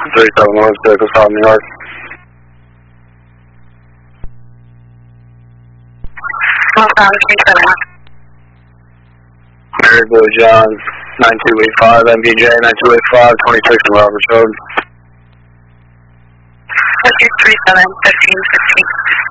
371, vehicle stop New York. Mary Blue John, 9285, MBJ 9285, 26 Roberts Road. 237, 1515.